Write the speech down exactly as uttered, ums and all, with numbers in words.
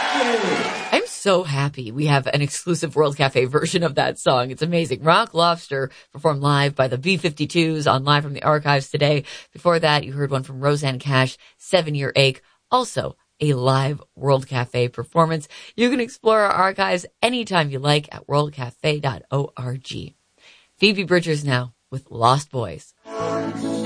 I'm so happy we have an exclusive World Cafe version of that song. It's amazing. Rock Lobster performed live by the B fifty-twos on Live from the Archives today. Before that, you heard one from Roseanne Cash, Seven Year Ache. Also a live World Cafe performance. You can explore our archives anytime you like at world cafe dot org. Phoebe Bridgers now with Lost Boys.